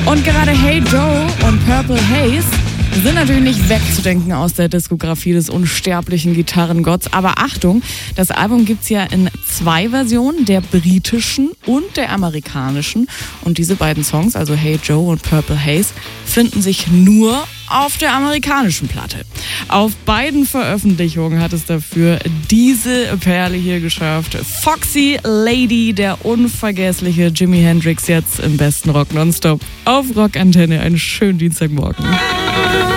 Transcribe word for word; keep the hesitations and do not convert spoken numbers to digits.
Und gerade Hey Joe und Purple Haze sind natürlich nicht wegzudenken aus der Diskografie des unsterblichen Gitarrengotts. Aber Achtung, das Album gibt's ja in zwei Versionen, der britischen und der amerikanischen. Und diese beiden Songs, also Hey Joe und Purple Haze, finden sich nur auf der amerikanischen Platte. Auf beiden Veröffentlichungen hat es dafür diese Perle hier geschafft. Foxy Lady, der unvergessliche Jimi Hendrix, jetzt im besten Rock Nonstop auf Rockantenne. Einen schönen Dienstagmorgen.